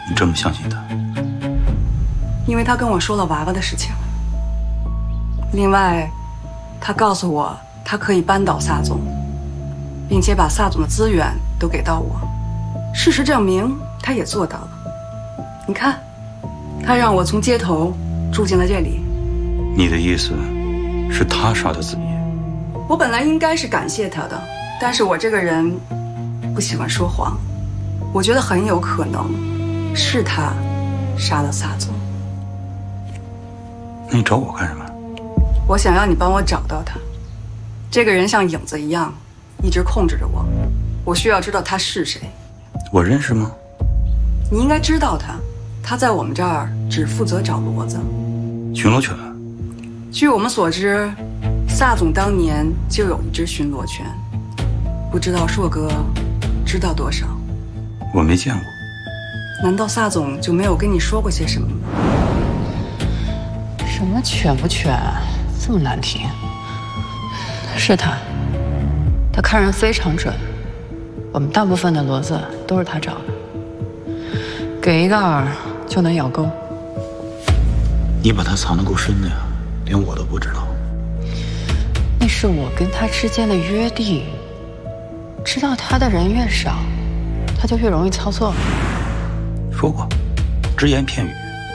你这么相信他？ 因为他跟我说了娃娃的事情。另外，他告诉我他可以扳倒萨总，并且把萨总的资源都给到我。事实证明，他也做到了。你看，他让我从街头住进了这里。 你的意思是他杀的子夜？ 我本来应该是感谢他的，但是我这个人不喜欢说谎，我觉得很有可能是他杀了萨总。 那你找我干什么？ 我想要你帮我找到他。这个人像影子一样，一直控制着我。我需要知道他是谁。 我认识吗？ 你应该知道他，他在我们这儿只负责找骡子。 巡逻犬？ 据我们所知，萨总当年就有一只巡逻犬，不知道硕哥知道多少？ 我没见过。 难道萨总就没有跟你说过些什么吗？ 什么犬不犬，这么难听？是他看人非常准，我们大部分的骡子都是他找的，给一个饵就能咬钩。 你把他藏得够深的呀，连我都不知道。 那是我跟他之间的约定，知道他的人越少，他就越容易操作。 说过，只言片语。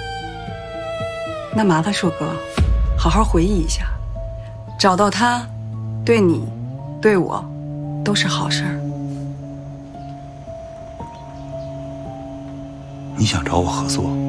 那麻烦硕哥，好好回忆一下，找到他，对你，对我，都是好事儿。 你想找我合作？